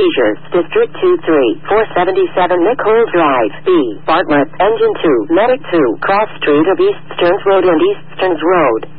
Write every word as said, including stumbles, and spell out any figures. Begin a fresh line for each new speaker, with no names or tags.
seizures. District two three, four seventy-seven Nicole Drive, B. Bartlett, Engine two, Medic two, Cross Street of East Stearns Road and East Stearns Road.